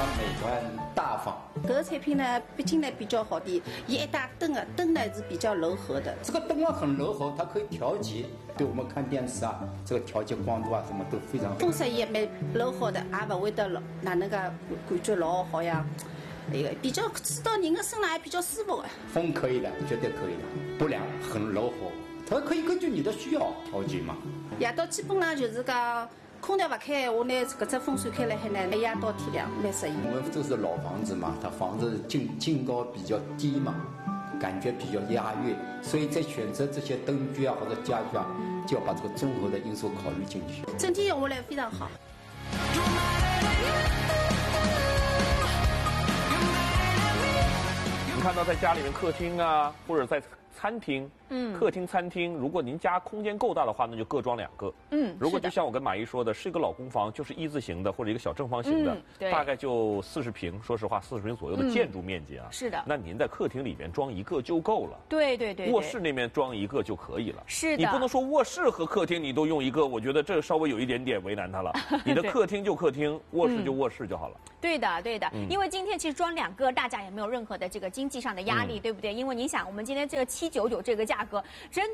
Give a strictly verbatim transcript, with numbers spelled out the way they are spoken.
它美观大方。 这个产品呢，毕竟呢比较好点，伊一打灯啊，灯呢是比较柔和的。 这个灯啊很柔和，它可以调节，对我们看电视啊，这个调节光度啊什么都非常好。 风色也蛮柔和的，也不会得老哪能个感觉老好像。那个比较吃到人的身上还比较舒服的。 风可以的，绝对可以的，不凉，很柔和，它可以根据你的需要调节嘛。 夜到基本上就是讲。空调不开，我呢搿只风扇开了海呢，一夜到天亮，蛮适宜。 我们这是老房子嘛，它房子净净高比较低嘛，感觉比较压抑，所以在选择这些灯具啊或者家具啊，就要把这个综合的因素考虑进去。 整体用下来非常好。 你看到在家里面客厅啊，或者在餐厅。嗯，客厅、餐厅，如果您家空间够大的话，那就各装两个。嗯，如果就像我跟马姨说的，是一个老公房，就是一字形的或者一个小正方形的， 嗯、对， 大概就四十平，说实话，四十平左右的建筑面积啊。 嗯、是的。 那您在客厅里面装一个就够了。 对对 对, 对。 卧室那边装一个就可以了。 是的。 你不能说卧室和客厅你都用一个，我觉得这稍微有一点点为难他了。你的客厅就客厅，卧室就卧室就好了。 对的，对的。嗯、因为今天其实装两个，大家也没有任何的这个经济上的压力，嗯、对不对？因为你想，我们今天这个七九九这个价格，真。